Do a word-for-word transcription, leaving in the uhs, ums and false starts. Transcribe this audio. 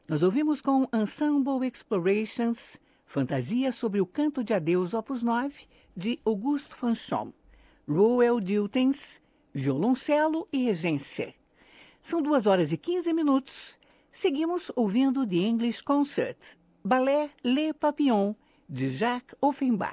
Nós ouvimos com Ensemble Explorations, Fantasia sobre o Canto de Adeus, opus nove, de Auguste Fanchon, Roel Diltens, violoncelo e regência. São duas horas e quinze minutos. Seguimos ouvindo The English Concert, balé Les Papillons, de Jacques Offenbach.